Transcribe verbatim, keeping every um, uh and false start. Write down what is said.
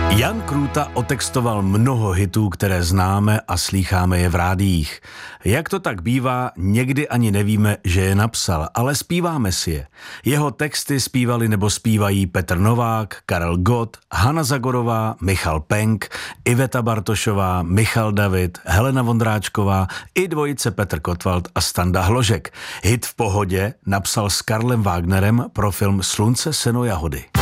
Jan Krůta otextoval mnoho hitů, které známe a slýcháme je v rádiích. Jak to tak bývá, někdy ani nevíme, že je napsal, ale zpíváme si je. Jeho texty zpívali nebo zpívají Petr Novák, Karel Gott, Hana Zagorová, Michal Penk, Iveta Bartošová, Michal David, Helena Vondráčková i dvojice Petr Kottwald a Standa Hložek. Hit V pohodě napsal s Karlem Wagnerem pro film Slunce, seno, jahody.